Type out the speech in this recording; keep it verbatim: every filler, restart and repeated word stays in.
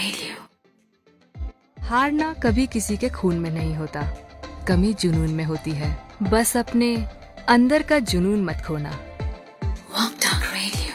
हारना कभी किसी के खून में नहीं होता, कमी जुनून में होती है। बस अपने अंदर का जुनून मत खोना। Walk Talk Radio.